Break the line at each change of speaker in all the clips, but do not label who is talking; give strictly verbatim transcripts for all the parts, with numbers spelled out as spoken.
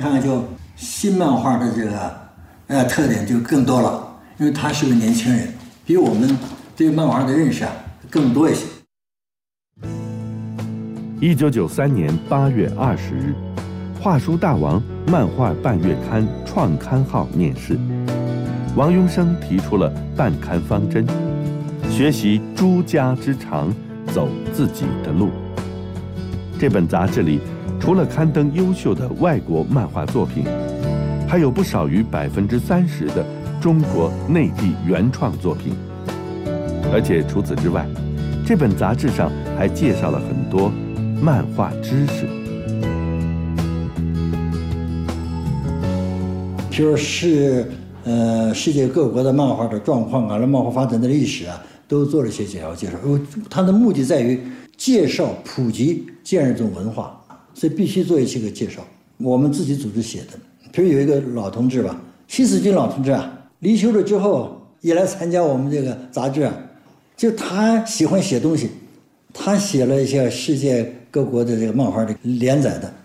看看就新漫画的这个呃特点就更多了，因为他是个年轻人，比我们对漫画的认识啊更多一些。
一九九三年八月二十日，画书大王漫画半月刊创刊号面世，王庸生提出了办刊方针：学习诸家之长，走自己的路。这本杂志里，除了刊登优秀的外国漫画作品，还有不少于百分之三十的中国内地原创作品。而且除此之外，这本杂志上还介绍了很多漫画知识，
就是呃世界各国的漫画的状况啊，漫画发展的历史啊，都做了一些简要介绍。它的目的在于介绍、普及这样一种文化，所以必须做一些个介绍。我们自己组织写的，比如有一个老同志吧，徐子军老同志啊，离休了之后也来参加我们这个杂志啊，就他喜欢写东西，他写了一些世界各国的这个漫画的连载的。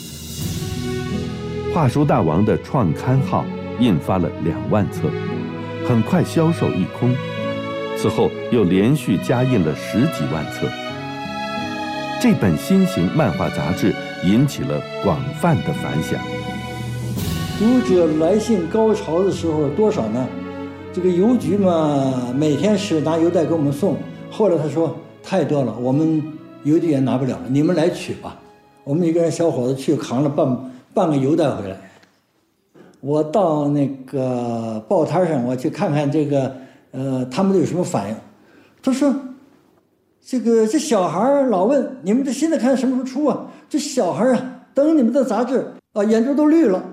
画书大王的创刊号印发了两万册，很快销售一空。此后又连续加印了十几万册。这本新型漫画杂志引起了广泛的反响。
读者来信高潮的时候多少呢？这个邮局嘛，每天是拿邮袋给我们送。后来他说太多了，我们邮递员拿不了了，你们来取吧。我们一个人小伙子去扛了半半个邮袋回来。我到那个报摊上，我去看看这个，呃，他们都有什么反应。他说，这个这小孩老问你们这现在看什么时候出啊？这小孩啊，等你们的杂志啊，眼珠都绿了。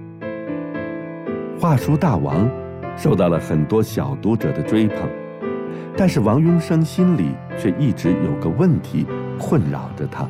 画书大王受到了很多小读者的追捧，但是王庸生心里却一直有个问题困扰着他。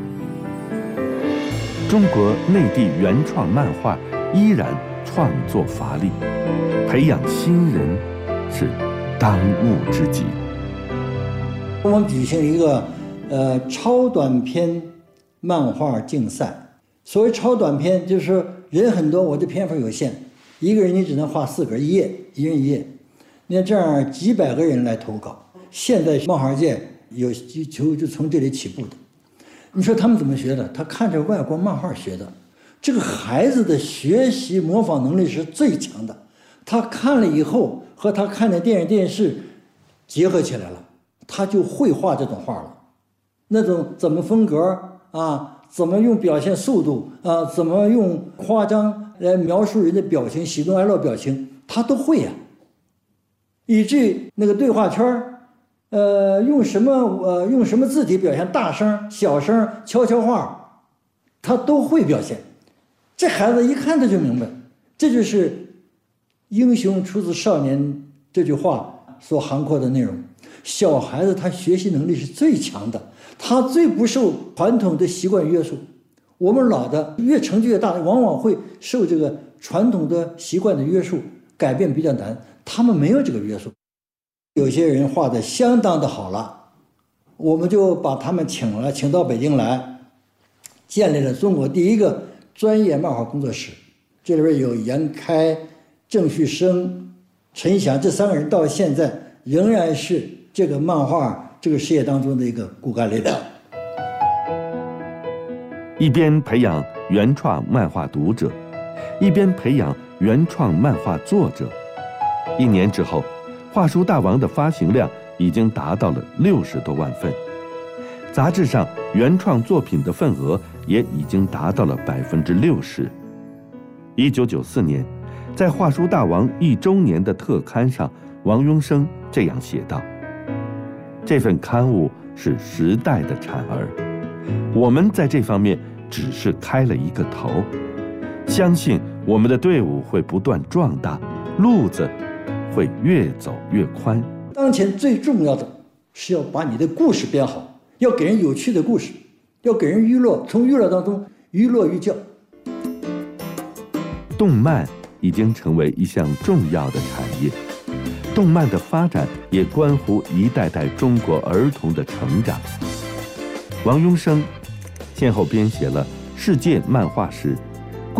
中国内地原创漫画依然创作乏力，培养新人是当务之急。
我们举行一个呃超短篇漫画竞赛。所谓超短篇，就是说人很多，我的篇幅有限，一个人你只能画四格，一页，一人一页。你看这样几百个人来投稿，现在漫画界有就就从这里起步的。你说他们怎么学的？他看着外国漫画学的。这个孩子的学习模仿能力是最强的，他看了以后和他看的电影电视结合起来了，他就会画这种画了。那种怎么风格啊，怎么用表现速度啊，怎么用夸张来描述人的表情，喜怒哀乐表情，他都会呀、啊。以至于那个对话圈呃，用什么呃用什么字体表现，大声、小声、悄悄话，他都会表现。这孩子一看他就明白，这就是英雄出自少年这句话所涵括的内容。小孩子他学习能力是最强的，他最不受传统的习惯约束。我们老的越成绩越大，往往会受这个传统的习惯的约束，改变比较难。他们没有这个约束。有些人画的相当的好了，我们就把他们请了，请到北京来，建立了中国第一个专业漫画工作室。这里边有严开、郑旭生、陈翔这三个人，到现在仍然是这个漫画这个事业当中的一个骨干力量。
一边培养原创漫画读者，一边培养原创漫画作者。一年之后，画书大王的发行量已经达到了六十多万份，杂志上原创作品的份额也已经达到了百分之六十。一九九四年，在画书大王一周年的特刊上，王庸生这样写道：“这份刊物是时代的产儿，我们在这方面只是开了一个头，相信我们的队伍会不断壮大，路子会越走越宽。”
当前最重要的是要把你的故事编好，要给人有趣的故事，要给人娱乐，从娱乐当中娱乐寓教。
动漫已经成为一项重要的产业，动漫的发展也关乎一代代中国儿童的成长。王庸生先后编写了《世界漫画史》